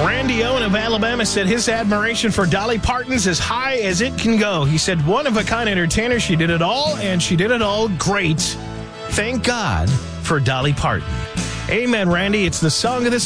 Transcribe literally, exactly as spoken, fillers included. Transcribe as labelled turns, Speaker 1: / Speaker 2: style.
Speaker 1: Randy Owen of Alabama said his admiration for Dolly Parton's as high as it can go. He said, one-of-a-kind entertainer. She did it all, and she did it all great. Thank God for Dolly Parton. Amen, Randy. It's the song of the